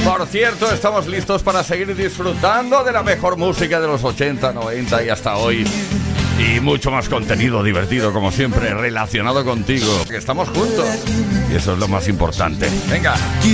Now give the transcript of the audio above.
Por cierto, estamos listos para seguir disfrutando de la mejor música de los 80, 90 y hasta hoy. Y mucho más contenido divertido, como siempre, relacionado contigo. Que estamos juntos. Y eso es lo más importante. Venga.